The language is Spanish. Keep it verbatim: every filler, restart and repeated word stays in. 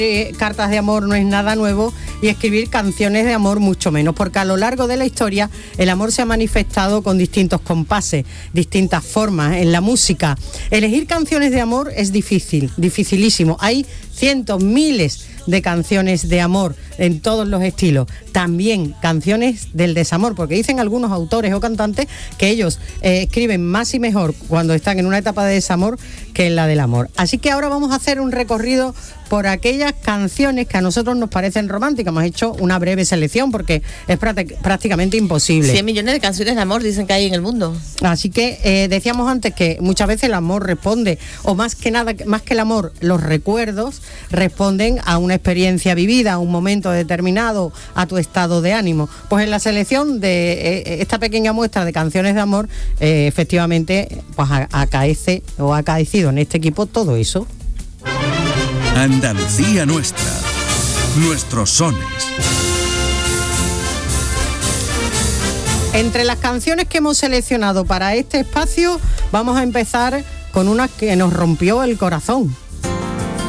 Eh, cartas de amor no es nada nuevo y escribir canciones de amor mucho menos, porque a lo largo de la historia el amor se ha manifestado con distintos compases, distintas formas en la música. Elegir canciones de amor es difícil, dificilísimo. Hay cientos, miles de canciones de amor en todos los estilos, también canciones del desamor, porque dicen algunos autores o cantantes que ellos eh, escriben más y mejor cuando están en una etapa de desamor que en la del amor. Así que ahora vamos a hacer un recorrido por aquellas canciones que a nosotros nos parecen románticas. Hemos hecho una breve selección porque es práct- prácticamente imposible. cien millones de canciones de amor dicen que hay en el mundo. Así que eh, decíamos antes que muchas veces el amor responde, o más que nada, más que el amor, los recuerdos responden a una experiencia vivida, a un momento determinado, a tu estado de ánimo. Pues en la selección de eh, esta pequeña muestra de canciones de amor, eh, efectivamente, pues acaece o ha acaecido en este equipo todo eso. Andalucía nuestra, nuestros sones. Entre las canciones que hemos seleccionado para este espacio, vamos a empezar con una que nos rompió el corazón.